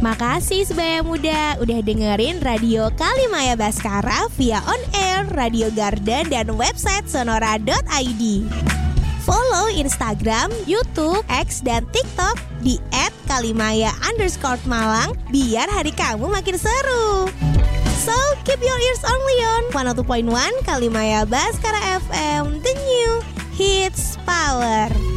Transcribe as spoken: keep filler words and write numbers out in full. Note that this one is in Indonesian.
Makasih Sebaya Muda udah dengerin Radio Kalimaya Baskara via on air, Radio Garden, dan website sonora dot i d. Follow Instagram, YouTube, X, dan TikTok di et kalimaya underscore malang biar hari kamu makin seru. So, keep your ears only on one oh two point one Kalimaya Baskara F M, the new hits power.